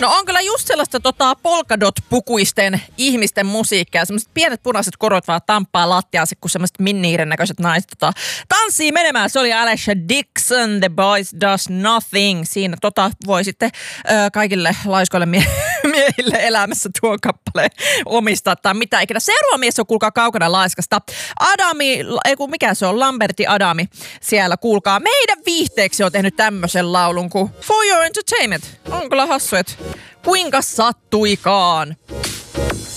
No on kyllä just sellaista polkadot-pukuisten ihmisten musiikkia. Sellaiset pienet punaiset korot vaan tamppaa lattiaansa, kun sellaiset minniiren näköiset naiset tanssii menemään. Se oli Alicia Dixon, The Boys Does Nothing. Siinä voi sitten kaikille laiskoille miehille elämässä tuon kappaleen omistaa tai mitä ikinä. Seuraava mies on kuulkaa kaukana laiskasta. Mikä se on? Lamberti Adami siellä kuulkaa. Meidän viihteeksi on tehnyt tämmöisen laulun kuin For Your Entertainment. On kyllä hassu, että kuinka sattuikaan.